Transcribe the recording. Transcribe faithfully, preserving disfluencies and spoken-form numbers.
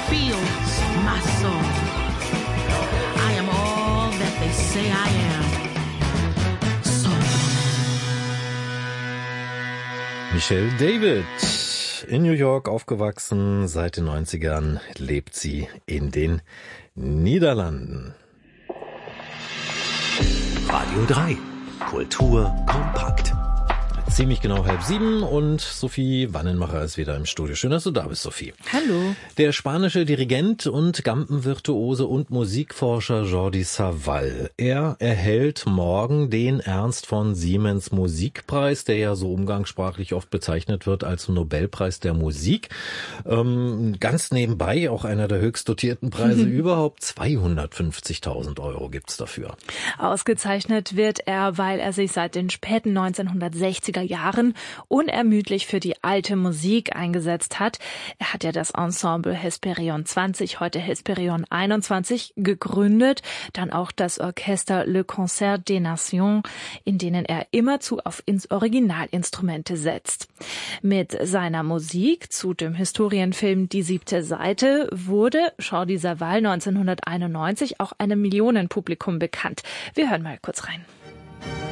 feels my soul. I am all that they say I am. Soul Woman. Michelle David, in New York aufgewachsen, seit den neunzigern lebt sie in den Niederlanden. Radio drei. Kultur kompakt. Ziemlich genau halb sieben und Sophie Wannenmacher ist wieder im Studio. Schön, dass du da bist, Sophie. Hallo. Der spanische Dirigent und Gampenvirtuose und Musikforscher Jordi Savall. Er erhält morgen den Ernst von Siemens Musikpreis, der ja so umgangssprachlich oft bezeichnet wird als Nobelpreis der Musik. Ähm, ganz nebenbei auch einer der höchst dotierten Preise mhm. überhaupt. zweihundertfünfzigtausend Euro gibt's dafür. Ausgezeichnet wird er, weil er sich seit den späten neunzehnhundertsechziger Jahren unermüdlich für die alte Musik eingesetzt hat. Er hat ja das Ensemble Hesperion zwanzig, heute Hesperion einundzwanzig, gegründet. Dann auch das Orchester Le Concert des Nations, in denen er immerzu auf Originalinstrumente setzt. Mit seiner Musik zu dem Historienfilm Die siebte Seite wurde Jordi Savall neunzehnhunderteinundneunzig auch einem Millionenpublikum bekannt. Wir hören mal kurz rein.